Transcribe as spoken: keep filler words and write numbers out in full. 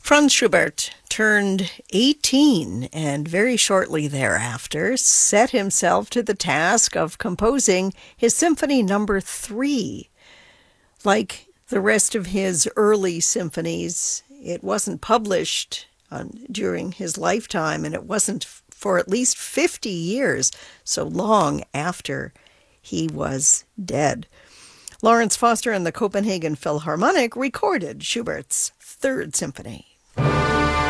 Franz Schubert turned eighteen and very shortly thereafter set himself to the task of composing his Symphony Number three. Like the rest of his early symphonies, it wasn't published on, during his lifetime, and it wasn't for at least fifty years, so long after he was dead. Lawrence Foster and the Copenhagen Philharmonic recorded Schubert's Third Symphony.